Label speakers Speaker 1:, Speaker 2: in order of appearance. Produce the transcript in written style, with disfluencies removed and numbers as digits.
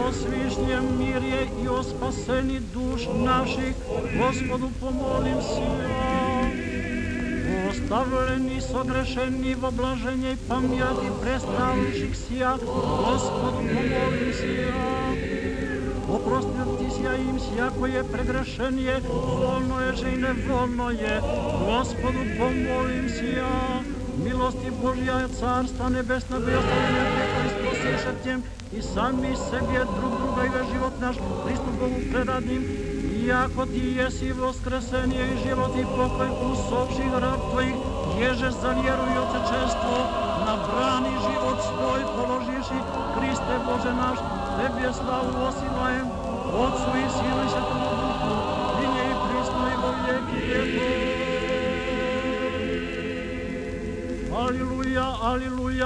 Speaker 1: o svišnjem mirje i o spaseni duš naših, Gospodu pomolim se ja. Ostavljeni sogrešeni v oblaženje i pamjati prestavljivših sija, Gospodu pomolim se ja. Oprostiti sja im sja koje pregrešenje, volno je že i nevolno je, Gospodu pomolim se ja. Milosti Božja, Carstva nebesnog i ostavljene preko Hristosa šetjem i sami sebi drug druga i već život naš Hristu Bogu predanim, iako ti jesi voskresenje i život i pokoj usopših rab tvojih, ježeš za vjeru i očečenstvo, na brani život svoj položiši, Hriste Bože naš, tebi slavu osilajem, Otcu i Sinu i Svetomu Duhu, rinje i prisno i vo vijeki vjekov. Aleluja, aleluja.